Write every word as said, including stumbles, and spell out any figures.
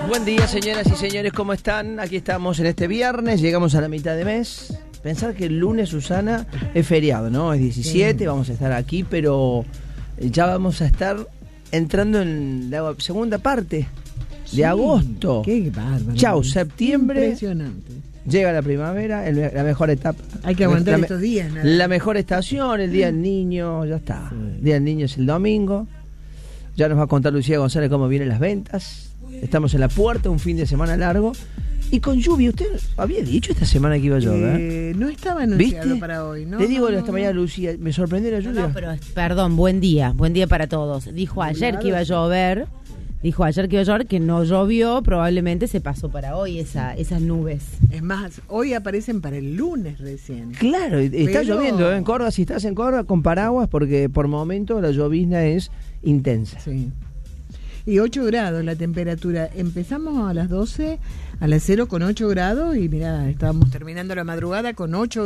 Buen día, señoras y señores, ¿cómo están? Aquí estamos en este viernes, llegamos a la mitad de mes. Pensar que el lunes, Susana, es feriado, ¿no? Es diecisiete, sí. Vamos a estar aquí, pero ya vamos a estar entrando en la segunda parte de sí, agosto. Qué bárbaro. Chau, septiembre. Impresionante. Llega la primavera, el, la mejor etapa. Hay que aguantar la, estos días. Nada. La mejor estación, el Día del Niño, ya está. Sí. El Día del Niño es el domingo. Ya nos va a contar Lucía González cómo vienen las ventas. Estamos en la puerta, un fin de semana largo. Y con lluvia, ¿usted había dicho esta semana que iba a llover? Eh, no estaba anunciado ¿Viste? Para hoy, ¿no? Le digo no, esta no, mañana, no. Lucía, me sorprendió la lluvia. No, no, pero perdón, buen día, buen día para todos. Dijo ayer que iba a llover, dijo ayer que iba a llover, que no llovió, probablemente se pasó para hoy esa, esas nubes. Es más, hoy aparecen para el lunes recién. Claro, está pero... lloviendo, ¿eh? En Córdoba, si estás en Córdoba, con paraguas, porque por momento la llovizna es intensa. Sí. Y ocho grados la temperatura. Empezamos a las doce, a las cero con ocho grados y mirá, estábamos terminando la madrugada con ocho